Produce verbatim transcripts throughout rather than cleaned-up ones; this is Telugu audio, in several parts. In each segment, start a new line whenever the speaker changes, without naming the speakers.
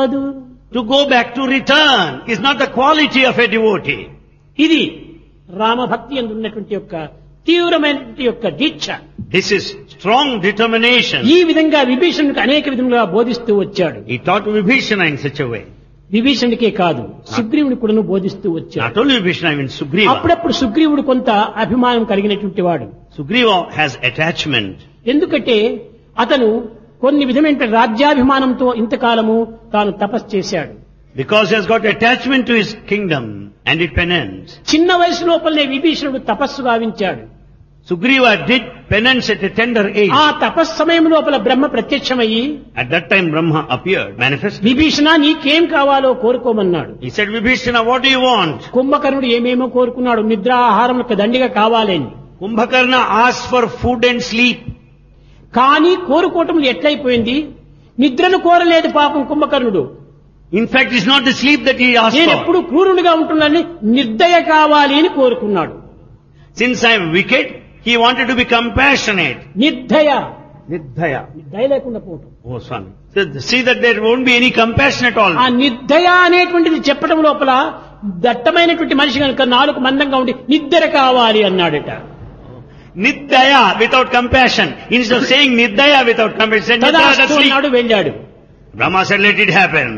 కాదు.
To go back, to return, is not the quality of a devotee.
ఇది రామభక్తి యందు ఉన్నటువంటి యొక్క తీవ్రమైనటువంటి యొక్క దీక్ష.
This is strong determination.
ఈ విధంగా విభీషణుడికి అనేక విధములుగా బోధిస్తూ వచ్చాడు.
He taught Vibhishana in such a way.
విభీషణుడికే కాదు, సుగ్రీవుడికి కూడాను బోధిస్తూ వచ్చాడు.
Not only Vibhishana, I mean Sugriva.
అప్పుడప్పుడు సుగ్రీవుడు కొంత అభిమానం కలిగినటువంటి వాడు.
Sugriva has attachment.
ఎందుకంటే అతను కొన్ని విధమైన రాజ్యాభిమానంతో ఇంతకాలము తాను తపస్సు చేశాడు.
Because he has got attachment to his kingdom and it penance.
చిన్న వయసు లోపలనే విభీషణుడు తపస్సు గావించాడు.
Sugriva did penance at a tender age.
ఆ తపస్సు సమయం లోపల బ్రహ్మ ప్రత్యక్షమయ్యి,
At that time Brahma appeared, manifested.
Vibhishana నీకేం కావాలో కోరుకోమన్నాడు.
He said, Vibhishana, what do you want?
కుంభకర్ణుడు ఏమేమో కోరుకున్నాడు, నిద్ర ఆహారములకు దండిగా కావాలని.
Kumbhakarna asked for food and sleep.
కానీ కోరుకోవటం ఎట్లయిపోయింది, నిద్రను కోరలేదు పాపం కుంభకర్ణుడు.
In fact, it's not the sleep that he asked
నేను
for.
ఎప్పుడు క్రూరునిగా ఉంటున్నానని నిర్దయ కావాలి అని కోరుకున్నాడు.
Since I am wicked, he wanted to be compassionate.
నిర్దయ,
Nirdhaya.
దయ లేకుండా పోవటం.
Oh, Swami. So, see that there won't be any compassion at all.
ఆ నిర్దయ అనేటువంటిది చెప్పడం లోపల దట్టమైనటువంటి మనిషి కనుక నాలుగు మందంగా ఉండి నిద్ర కావాలి అన్నాడట.
Nirdhaya without compassion. Instead of saying Nirdhaya without compassion, Nirdhaya
తదాస్తు
sleep.
అన్నాడు, వెళ్ళాడు.
Brahma said, let it happen.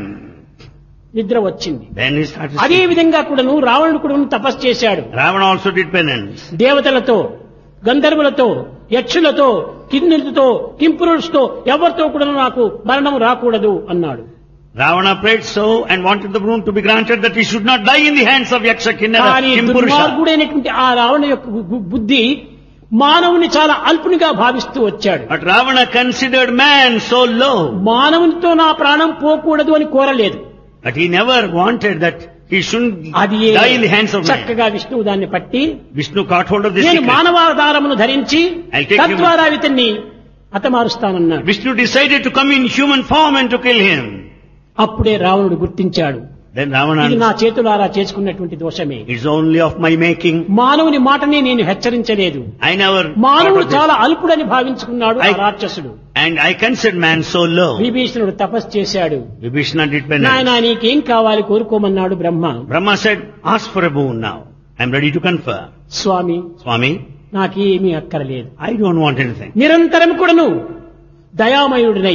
నిద్ర వచ్చింది.
Then he started
అదే
sleeping.
విధంగా కూడాను రావణుడు కూడా తపస్సు చేశాడు.
Ravana also did penance.
దేవతలతో, గంధర్వులతో, యక్షులతో, కిన్నెలతో, కింపురుషులతో ఎవరితో కూడా నాకు మరణం రాకూడదు అన్నాడు.
Ravana prayed so and wanted the boon to be granted that he should not die in the hands of Yaksha, Kinnara,
కానీ
Kimpurusha.
దుర్మార్గుడైనటువంటి ఆ రావణ యొక్క బు- బుద్ధి మానవుని చాలా అల్పునిగా భావిస్తూ వచ్చాడు.
But Ravana considered man so low.
మానవునితో నా ప్రాణం పోకూడదు అని కోరలేదు.
But he never wanted that he shouldn't
అది
die in the hands of man.
చక్కగా విష్ణువు దాన్ని పట్టి,
Vishnu caught hold of this
నేను
secret.
మానవాధారమును ధరించి
I'll take him.
తద్వారా ఇతన్ని హతమారుస్తానన్నాడు.
Vishnu decided to come in human form and to kill him.
అప్పుడే రావణుడు గుర్తించాడు,
Then Ravana,
ఇది నా చేతులారా చేసుకున్నటువంటి దోషమే.
it's only of my making.
మానవుని మాటనే నేను హెచ్చరించలేదు.
I never
మానవుడు
thought of
చాలా
this.
అల్పుడని భావించుకున్నాడు ఆ
I-
రాక్షసుడు.
And I considered man so low.
విభీషణుడు తపస్సు చేశాడు.
Vibhishana did
నాయనా
penance.
నీకేం కావాలి కోరుకోమన్నాడు బ్రహ్మ.
Brahma said, ask for a boon now. I'm ready to confer.
Swamy,
Swami,
నాకేమీ అక్కరలేదు.
I don't want anything.
నిరంతరం కూడాను దయామయుడినై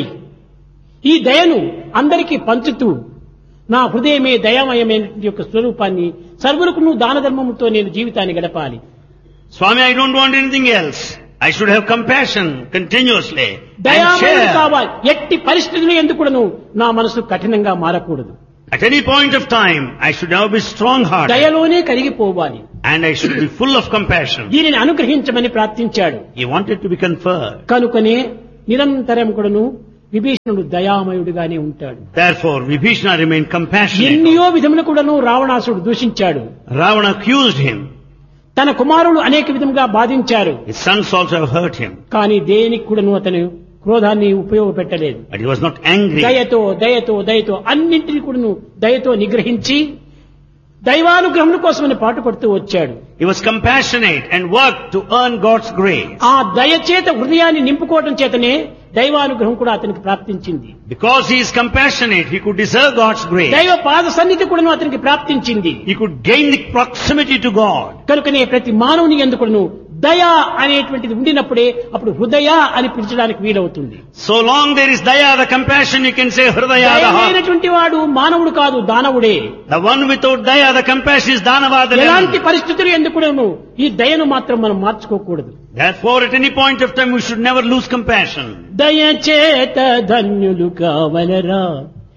ఈ దయను అందరికీ పంచుతూ నా హృదయమే దయామయమైన యొక్క స్వరూపాన్ని సర్వులకు నువ్వు దాన ధర్మముతో నేను జీవితాన్ని గడపాలి.
Swami, I don't want anything else. I should have compassion continuously and
దయామయుడు
share.
కావాలి. ఎట్టి పరిస్థితులు ఎందుకు కూడాను నా మనసు కఠినంగా మారకూడదు.
At any point of time, I should now be strong-hearted
దయలోనే కరిగిపోవాలి.
and I should be full of compassion.
దీనిని అనుగ్రహించమని ప్రార్థించాడు.
He wanted to be conferred.
కనుకనే నిరంతరం కూడాను విభీషణుడు దయామయుడిగానే ఉంటాడు.
Therefore, Vibhishana remained compassionate.
ఎన్నో విధములు కూడాను రావణాసుడు దూషించాడు.
Ravana accused him.
తన కుమారులు అనేక విధముగా బాధించారు.
His sons also have hurt him.
కానీ దేనికి కూడాను అతను క్రోధాన్ని ఉపయోగపెట్టలేదు.
But he was not angry.
దయతో దయతో దయతో అన్నింటినీ కూడాను దయతో నిగ్రహించి దైవానుగ్రహం కోసమని పాటుపడుతూ వచ్చాడు.
He was compassionate and worked to earn God's grace.
ఆ దయచేత హృదయాన్ని నింపుకోవటం చేతనే దైవానుగ్రహం కూడా అతనికి ప్రాప్తించింది.
Because he is compassionate, he could deserve God's grace.
దైవ పాద సన్నిధి కూడా అతనికి ప్రాప్తించింది.
He could gain the proximity to God.
కనుకనే ప్రతి మానవుని ఎందుకును దయ అనేటువంటిది ఉండినప్పుడే అప్పుడు హృదయ అని పిలిచడానికి వీలవుతుంది.
So long there is daya, the compassion, you can say hridaya, the heart.
దయమైనటువంటి వాడు మానవుడు కాదు, దానవుడే.
The one without daya, the compassion is danava, the
ఎలాంటి
devil.
పరిస్థితులు ఎందుకును ఈ దయను మాత్రం మనం మార్చుకోకూడదు.
Therefore, at any point of time, we should never lose compassion.
దయచేత ధన్యులు కావలరా,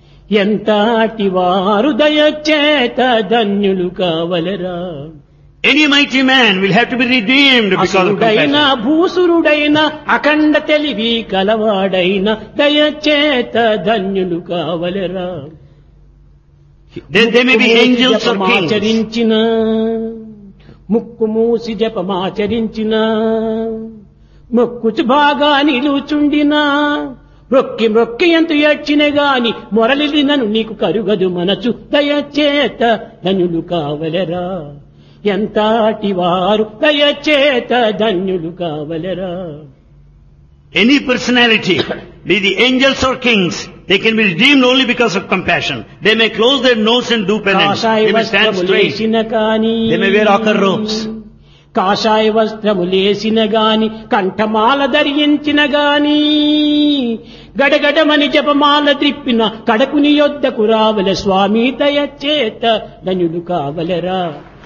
ఎంతటి వారు దయచేత ధన్యులు కావలరా.
Any mighty man will have to be redeemed because of
అసురుడైన
compassion.
భూసురుడైన అఖండ తెలివి కలవాడైన దయచేత ధన్యులు కావలరా.
They, they may be angels or kings.
జపమాచరించిన ముక్కు మూసి జపమాచరించిన మొక్కుచు బాగా నిలుచుండినా మొక్కి మొక్కి ఎంత ఏడ్చిన గాని మొరలినను నీకు కరుగదు మనసు దయచేత ధన్యులు కావలరా. ఎంతటి వారు దయచేత ధన్యులు కావలరా.
Any personality, be the angels or kings, They can be redeemed only because of compassion. They may close their nose and do penance.
కాషాయ
They may stand straight.
వస్త్రములేసిన కాని
They may wear ochre robes.
కాషాయ వస్త్రములేసిన గాని కంఠమాల ధరించిన గాని గడగడమని జపమాల త్రిప్పిన కడకుని యొద్దకు రావల స్వామి దయచేత ధన్యుడు కావలరా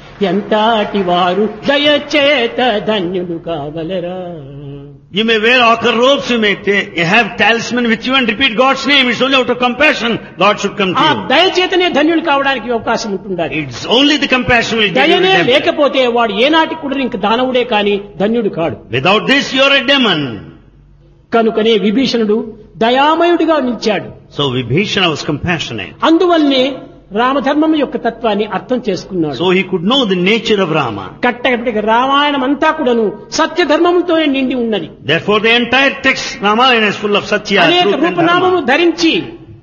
ఎంతటి వారు దయచేత ధన్యుడు కావలరా.
You may wear ochre robes, you may ta- you have talisman with you and repeat God's name. It's only out of compassion God should come to
ఆ
you.
దయచేతనే ధన్యుడు కావడానికి అవకాశం ఉంటుండాలి.
It's only the compassion will give you
దయనే
redemption.
లేకపోతే వాడు ఏనాటికి కూడా ఇంక దానవుడే కాని ధన్యుడు కాడు.
Without this you are a demon.
కనుకనే విభీషణుడు దయామయుడిగా నిలిచాడు.
So Vibhishana was compassionate.
అందువల్లనే రామధర్మం యొక్క తత్వాన్ని అర్థం చేసుకున్నాడు.
So he could know the nature of Rama.
కట్టకటిక Ramayanam అంతా కూడాను సత్యధర్మముతోనే నిండి ఉన్నది.
Therefore the entire text Ramayana is full of Satya,
అనేక
truth and
రూపనామము
Dharma.
ధరించి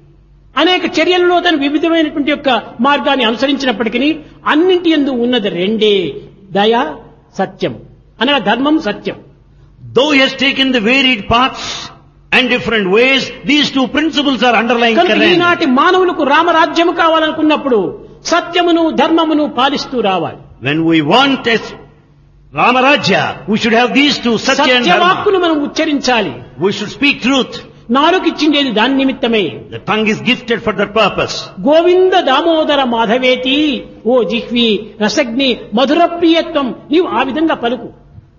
అనేక చర్యలలో తను వివిధమైనటువంటి యొక్క మార్గాన్ని అనుసరించినప్పటికీ అన్నింటి యందు ఉన్నది రెండే, దయ సత్యం అనగా ధర్మం సత్యం.
Though he has taken the varied paths and different ways, these two principles are underlying
కనుక
current.
ఈనాటి మానవులకు రామరాజ్యము కావాలనుకున్నప్పుడు సత్యమును ధర్మమును పాలిస్తూ రావాలి.
When we want a Ramarajya, we should have these two, Satya and Dharma.
సత్యవాక్కును మనం ఉచ్చరించాలి.
We should speak truth.
నాలుగిచ్చిండేది దాని నిమిత్తమే.
The tongue is gifted for that purpose.
Govinda Damodara మాధవేతి ఓ జిహ్వి రసగ్ని మధుర ప్రియత్వం, నీవు ఆ విధంగా పలుకు.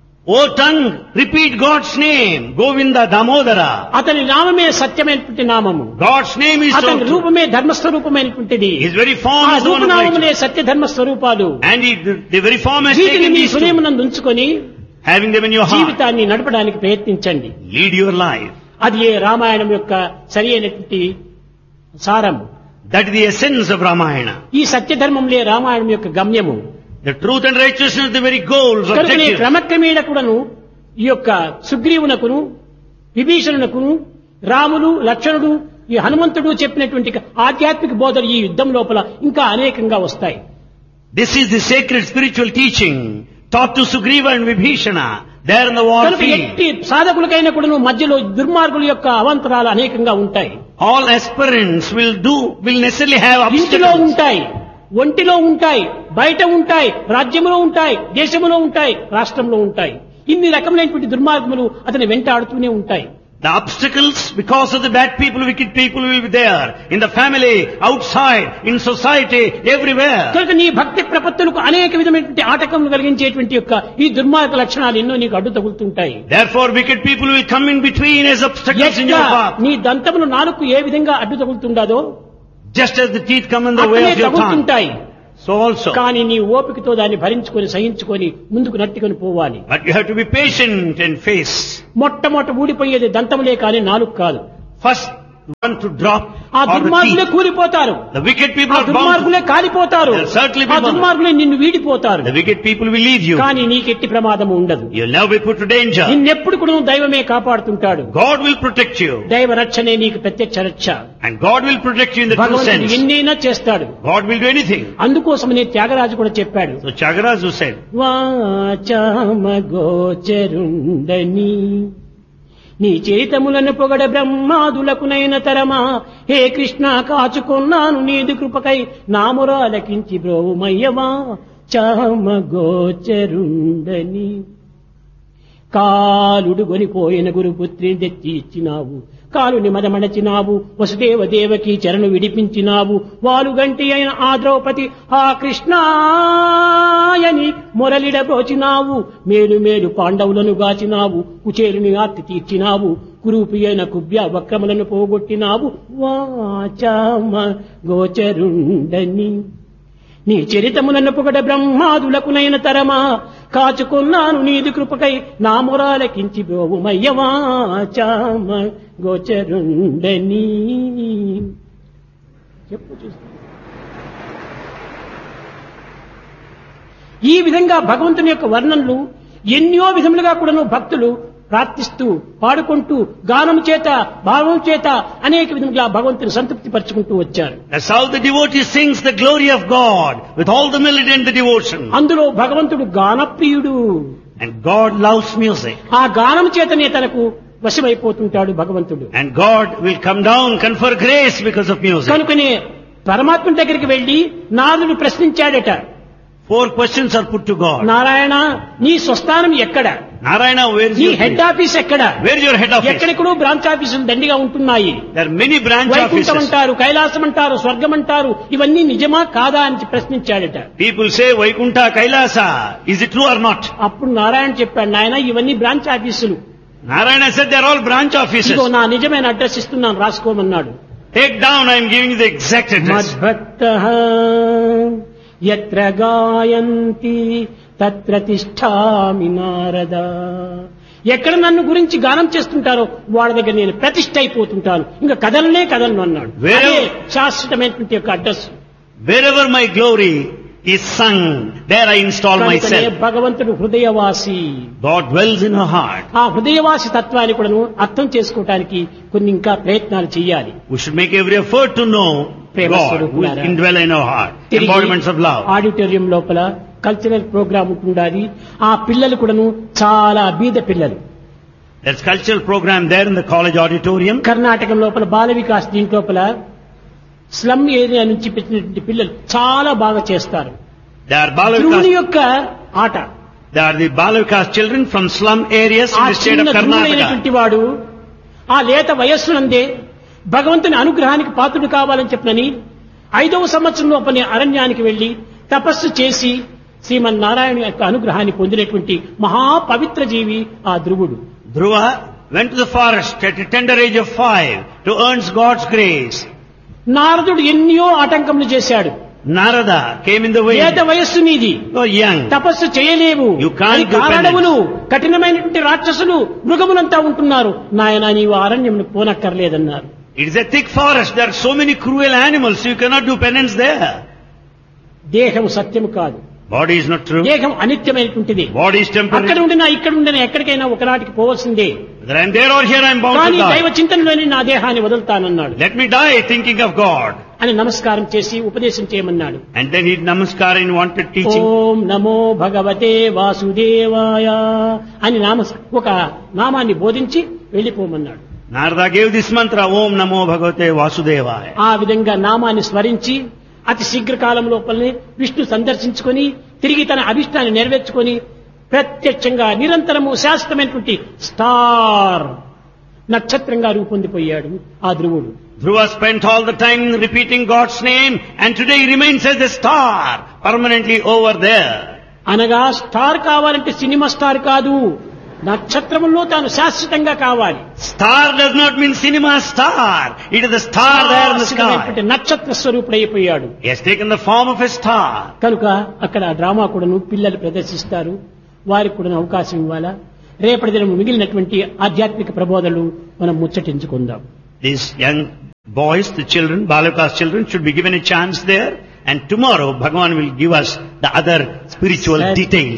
O tongue, repeat God's name, Govinda Damodara.
అతని నామమే సత్యమైనటువంటి నామము.
God's name is so
అతని
true.
రూపమే ధర్మస్వరూపమైనటువంటిది.
His very form
ఆ
is the one of
రూపనామములే
righteousness.
సత్య ధర్మ స్వరూపాలు.
And he, the, the very form has
వీటిని
taken
మీ
these two.
హృదయమునందు ఉంచుకొని
Having them in your heart,
జీవితాన్ని నడపడానికి ప్రయత్నించండి.
lead your life.
అది ఏ రామాయణం యొక్క సరి అయినటువంటి సారం.
That is the essence of Ramayana.
ఈ సత్యధర్మంలే రామాయణం యొక్క గమ్యము.
The truth and righteousness are the very goals,
కనుకనే
objectives.
క్రమక్రమేణ కూడాను ఈ యొక్క సుగ్రీవునకును విభీషణునకును రాములు లక్ష్మణుడు ఈ హనుమంతుడు చెప్పినటువంటి ఆధ్యాత్మిక బోధలు ఈ యుద్ధం లోపల ఇంకా అనేకంగా వస్తాయి.
This is the sacred spiritual teaching taught to Sugriva and Vibhishana there in the war
కనుక
field.
ఎట్టి సాధకులకైనా కూడాను మధ్యలో దుర్మార్గుల యొక్క అవాంతరాలు అనేకంగా ఉంటాయి.
All aspirants will do, will necessarily have
ఇంటిలో
obstacles.
ఉంటాయి, ఒంటిలో ఉంటాయి, బయట ఉంటాయి, రాజ్యంలో ఉంటాయి, దేశంలో ఉంటాయి, రాష్ట్రంలో ఉంటాయి. ఇన్ని రకములైనటువంటి దుర్మార్గములు అతని వెంటాడుతూనే ఉంటాయి.
The obstacles because of the bad people, wicked people will be there. In the family, outside, in society, everywhere.
కనుక నీ భక్తి ప్రపత్తులకు అనేక విధమైనటువంటి ఆటకములు కలిగించేటువంటి యొక్క ఈ దుర్మార్గ లక్షణాలు ఎన్నో నీకు అడ్డు తగులుతుంటాయి.
Therefore, wicked people will come in between as obstacles in your
ఎట్లా
path.
నీ దంతములు నాలుగు ఏ విధంగా అడ్డు తగులుతుండదో
Just as the teeth come in the way
అట్లనే
of your tongue.
తగులుతుంటాయి.
So also.
కానీ నీ ఓపికతో దాన్ని భరించుకొని సహించుకొని ముందుకు నట్టుకొని పోవాలి.
But you have to be patient and face.
మొట్టమొదట ఊడిపోయేది దంతములే కానీ నాలుగు కాదు.
First, one to drop
ఆ
or the
దుర్మార్గులే
teeth.
కూలిపోతారు.
The wicked people
ఆ
are bound.
దుర్మార్గులే కాలిపోతారు.
They'll certainly be
ఆ
bound.
దుర్మార్గులే నిన్ను వీడిపోతారు.
The wicked people will leave you.
కానీ నీకెట్టి ప్రమాదము ఉండదు.
You'll never be put to danger.
నిన్నెప్పుడు కూడా దైవమే కాపాడుతుంటాడు.
God will protect you.
దైవ రక్షణే నీకు ప్రత్యక్ష రక్ష.
And God will protect you in the true
భగవంతుడు
sense.
ఎన్నైనా చేస్తాడు.
God will do anything.
అందుకోసమనే త్యాగరాజు కూడా చెప్పాడు,
So Tyagaraja said,
వాచామ గోచరుండని నీ చరితములను పొగడ బ్రహ్మాదులకునైన తరమా, హే కృష్ణ కాచుకున్నాను నీది కృపకై నామురాలకించి బ్రోమయ్యవా చామ గోచరుండని. కాలుడు గొనిపోయిన గురుపుత్రిని తెచ్చి ఇచ్చినావు, కాలుని మదమడచినావు, వసుదేవ దేవకి చరణు విడిపించినావు, వాలుగంటి అయిన ఆ ద్రౌపది ఆ కృష్ణాయని మొరలిడబోచినావు, మేలు మేలు పాండవులను గాచినావు, కుచేలుని ఆర్తి తీర్చినావు, కురూపి అయిన కుబ్య వక్రములను పోగొట్టినావు, వాచామ గోచరుండని. నీ చరితములను పొగడ బ్రహ్మాదులకునైన తరమా, కాచుకున్నాను నీది కృపకై నా మొరాలకించి బ్రోవుమయ్యవాచామ గోచరుండని. చెప్పు చూస్తా. ఈ విధంగా భగవంతుని యొక్క వర్ణనలు ఎన్నో విధములుగా కూడాను భక్తులు ప్రార్థిస్తూ పాడుకుంటూ గానం చేత భావం చేత అనేక విధములుగా భగవంతుని సంతృప్తి పరుచుకుంటూ వచ్చారు.
that's how the devotee sings the glory of God with all the melody and the devotion.
అందులో భగవంతుడు గానప్రియుడు.
And God loves music.
ఆ గానం చేతనే తనకు వశమైపోతుంటాడు భగవంతుడు.
And God will come down, confer grace because of music.
కనుకనే పరమాత్మ దగ్గరికి వెళ్లి నారదుడు ప్రశ్నించాడట.
Four questions are put to God.
Narayana, నీ స్వస్థానం ఎక్కడ?
Narayana, where is
నీ
your
హెడ్
place?
ఆఫీస్ ఎక్కడ?
Where is your head office?
ఎక్కడెక్కడో బ్రాంచ్ ఆఫీసులు దండిగా ఉంటున్నాయి.
There are many branch
Vaikuntham
offices.
అంటారు, కైలాసం అంటారు, స్వర్గం అంటారు, ఇవన్నీ నిజమా కాదా అని ప్రశ్నించాడట.
People say Vaikunta, Kailasa. Is it true or not?
అప్పుడు నారాయణ చెప్పాడు, నాయన ఇవన్నీ బ్రాంచ్ ఆఫీసులు.
Narayana said they are all branch offices.
ఇదిగో నా నిజమైన అడ్రస్ ఇస్తున్నాను, రాసుకోమన్నాడు.
Take down, I am giving you the exact address.
మద్భక్తః యత్ర గాయంతి తత్ర తిష్ఠామి నారద. ఎక్కడ నన్ను గురించి గానం చేస్తుంటారో వాళ్ళ దగ్గర నేను ప్రతిష్ఠ అయిపోతుంటాను, ఇంకా కదలనే కదలను అన్నాడు.
Where-
అదే శాశ్వతమైనటువంటి యొక్క address.
Wherever my glory is sung, there I install
కనుకనే
myself.
భగవంతుడు హృదయవాసి.
God dwells in her heart.
ఆ హృదయవాసి తత్వాన్ని కూడా అర్థం చేసుకోవటానికి కొన్ని ఇంకా ప్రయత్నాలు చేయాలి.
We should make every effort to know God who is indwell in our heart. Embodiments of love.
Auditorium లోపల కల్చరల్ ప్రోగ్రామ్ ఉంటుండాలి. ఆ పిల్లలు కూడాను చాలా బీద పిల్లలు.
There's cultural program there in the college auditorium.
Karnataka లోపల బాల వికాస్ దీంట్ లోపల స్లమ్ ఏరియా నుంచి పెట్టినటువంటి పిల్లలు చాలా బాగా చేస్తారు.
They are
ధ్రువుని
Balavikas.
యొక్క ఆట.
They are the Balavikas children from slum areas in
ఆ
the state
చిన్న
of Karnataka.
ధ్రువుడైనటువంటి వాడు ఆ లేత వయస్సునందే భగవంతుని అనుగ్రహానికి పాత్రుడు కావాలని చెప్పనని ఐదవ సంవత్సరం లోపలనే అరణ్యానికి వెళ్లి తపస్సు చేసి శ్రీమన్నారాయణ యొక్క అనుగ్రహాన్ని పొందినటువంటి మహాపవిత్ర జీవి ఆ ధ్రువుడు.
Dhruva went to the forest at a tender age of five to earn God's grace.
నారదుడు ఎన్నో ఆటంకములు చేశాడు.
Narada came in the way.
లేత వయస్సు నీది,
So young.
తపస్సు చేయలేవు,
You can't
అది
do
కారణములు కఠినమైనటువంటి రాక్షసులు మృగములంతా ఉంటున్నారు, నాయన నీవు అరణ్యమును పోనక్కర్లేదన్నారు.
It is a thick forest. There are so many cruel animals. You cannot do penance there.
దేహం సత్యము కాదు,
Body is not true.
దేహం అనిత్యమైనటువంటిది.
Body is
అక్కడ
temporary.
ఉండినా ఇక్కడ ఉండినా ఎక్కడికైనా ఒకనాటికి పోవలసిందే.
Whether I am there or here, I am bound
కానీ
to
దైవ
die.
చింతనలోని నా దేహాన్ని వదులుతానన్నాడు.
Let me die thinking of God.
అని నమస్కారం చేసి ఉపదేశం చేయమన్నాడు.
And then he namaskar and wanted teaching.
ఓం నమో భగవతే వాసుదేవాయ అని నామ ఒక నామాన్ని బోధించి వెళ్లిపోమన్నాడు.
Narada gave this mantra, Om Namo Bhagavate Vasudevaya.
ఆ విధంగా నామాన్ని స్మరించి అతి శీఘ్రకాలం లోపలనే విష్ణు సందర్శించుకొని తిరిగి తన అభిష్టాన్ని నెరవేర్చుకొని ప్రత్యక్షంగా నిరంతరము శాశ్వతమైనటువంటి స్టార్ నక్షత్రంగా రూపొందిపోయాడు ఆ ధ్రువుడు.
Dhruva spent all the time repeating God's name, and today he remains as a star permanently over there.
అనగా స్టార్ కావాలంటే సినిమా స్టార్ కాదు, నక్షత్రములో తాను శాశ్వతంగా కావాలి.
Star does not mean cinema star. It is the star there in the
శాశ్వతమైనటువంటి
sky.
నక్షత్ర స్వరూపుడైపోయాడు.
He has taken the form of a star.
కనుక అక్కడ డ్రామా కూడాను పిల్లలు ప్రదర్శిస్తారు, వారికి కూడా అవకాశం ఇవ్వాలా. రేపటి దినం మిగిలినటువంటి ఆధ్యాత్మిక ప్రబోధనలు మనం ముచ్చటించుకుందాం.
These young boys, the children, Balavikas children, should be given a chance there. And tomorrow, Bhagavan will give us the other spiritual
Sat-
details.